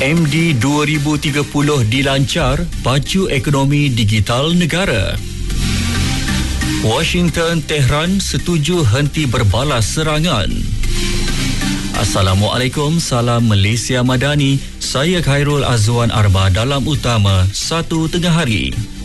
MD 2030 dilancar, pacu ekonomi digital negara. Washington, Tehran setuju henti berbalas serangan. Assalamualaikum, salam Malaysia Madani. Saya Khairul Azwan Arba dalam utama 1 tengah hari.